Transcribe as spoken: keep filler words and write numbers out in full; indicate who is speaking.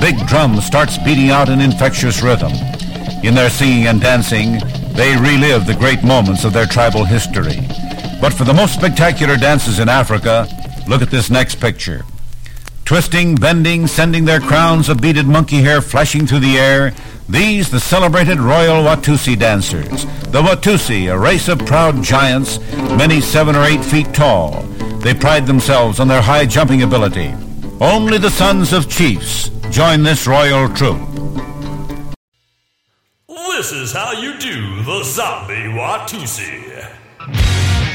Speaker 1: big drum starts beating out an infectious rhythm. In their singing and dancing, they relive the great moments of their tribal history. But for the most spectacular dances in Africa, look at this next picture. Twisting, bending, sending their crowns of beaded monkey hair flashing through the air, these the celebrated Royal Watusi dancers. The Watusi, a race of proud giants, many seven or eight feet tall. They pride themselves on their high jumping ability. Only the sons of chiefs join this royal troop.
Speaker 2: This is how you do the Zombie Watusi.